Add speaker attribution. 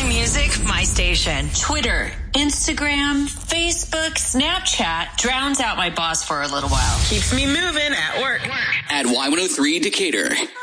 Speaker 1: My music, my station. Twitter, Instagram, Facebook, Snapchat drowns out my boss for a little while. Keeps me moving at work.
Speaker 2: At Y103 Decatur.